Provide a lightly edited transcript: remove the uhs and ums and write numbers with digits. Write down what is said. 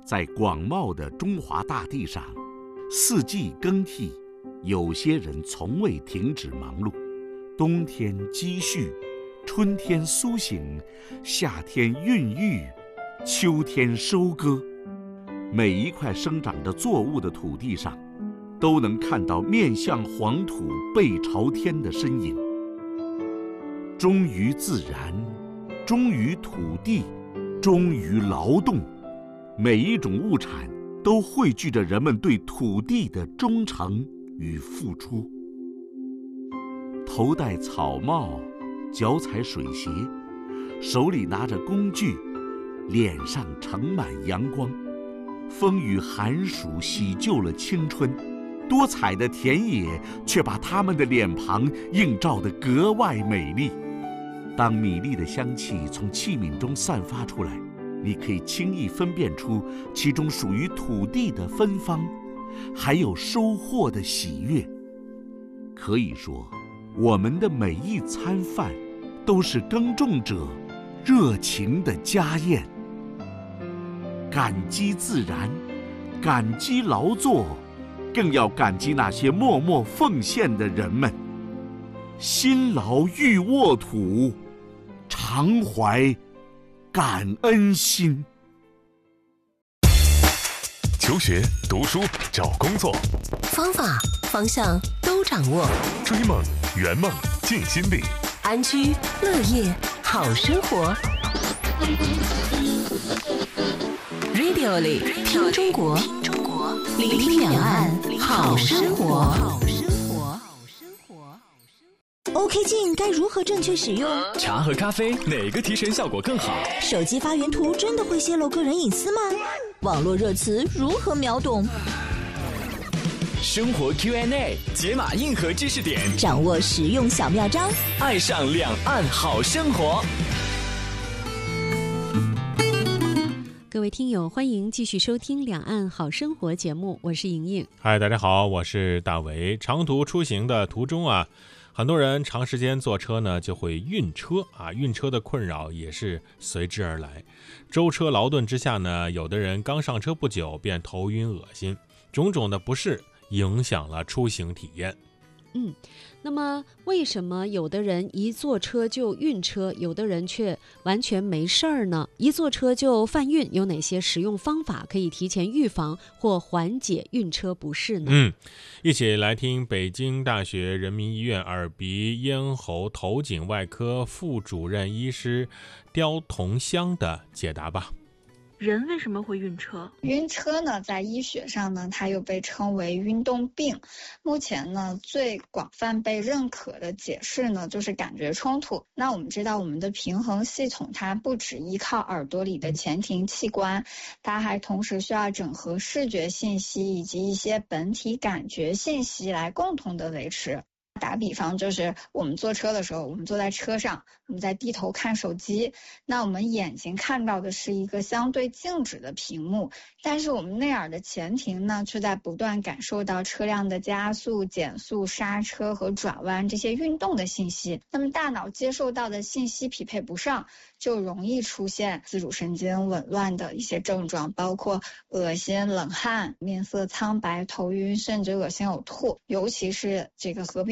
在广袤的中华大地上，四季更替，有些人从未停止忙碌。冬天积蓄，春天苏醒，夏天孕育，秋天收割。每一块生长着作物的土地上，都能看到面向黄土背朝天的身影。忠于自然，忠于土地，忠于劳动，每一种物产都汇聚着人们对土地的忠诚与付出。头戴草帽，脚踩水鞋，手里拿着工具，脸上盛满阳光。风雨寒暑洗旧了青春，多彩的田野却把他们的脸庞映照得格外美丽。当米粒的香气从器皿中散发出来，你可以轻易分辨出其中属于土地的芬芳，还有收获的喜悦。可以说，我们的每一餐饭都是耕种者热情的家宴。感激自然，感激劳作，更要感激那些默默奉献的人们。辛劳欲沃土，常怀感恩心。 求学、读书、找工作， 方法、方向都掌握。 追梦、圆梦、尽心力， 安居乐业好生活。Radio 里听中国，聆听两岸好生活。 OK 镜该如何正确使用？ 茶和咖啡哪个提神效果更好？ 手机发原图真的会泄露个人隐私吗？网络热词如何秒懂？ 生活 Q&A 解码硬核知识点， 掌握实用小妙招， 爱上两岸好生活。 各位听友，欢迎继续收听《两岸好生活》节目，我是莹莹。 嗨，大家好，我是大为。长途出行的途中很多人长时间坐车呢，就会晕车晕车的困扰也是随之而来。舟车劳顿之下呢，有的人刚上车不久便头晕恶心，种种的不适影响了出行体验。 那么为什么有的人一坐车就晕车，有的人却完全没事儿呢？一坐车就犯晕，有哪些实用方法可以提前预防或缓解晕车不适呢？ 一起来听北京大学人民医院耳鼻咽喉头颈外科副主任医师刁同香的解答吧。 人为什么会晕车？ 晕车呢，在医学上呢，它又被称为运动病。目前呢，最广泛被认可的解释呢，就是感觉冲突。那我们知道，我们的平衡系统它不只依靠耳朵里的前庭器官，它还同时需要整合视觉信息以及一些本体感觉信息来共同的维持。打比方，就是我们坐车的时候，我们坐在车上，我们在低头看手机，那我们眼睛看到的是一个相对静止的屏幕，但是我们内耳的前庭呢，却在不断感受到车辆的加速、减速、刹车和转弯这些运动的信息。那么大脑接受到的信息匹配不上，就容易出现自主神经紊乱的一些症状，包括恶心、冷汗、面色苍白、头晕，甚至恶心呕吐，尤其是这个合并